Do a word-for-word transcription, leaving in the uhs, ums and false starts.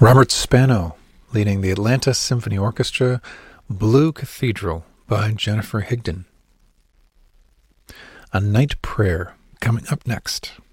Robert Spano, leading the Atlanta Symphony Orchestra, Blue Cathedral by Jennifer Higdon. A Night Prayer, coming up next.